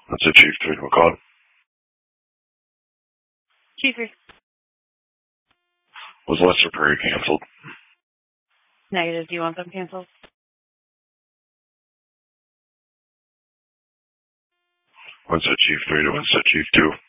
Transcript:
That's it, Chief 3. What call? Chief 3. Was Lester Prairie canceled? Negative. Do you want them canceled? What's it, Chief 3 to what's it, Chief 2?